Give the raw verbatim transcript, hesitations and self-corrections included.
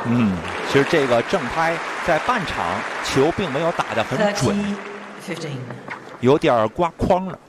嗯，其实这个正拍在半场球并没有打得很准，有点刮框了。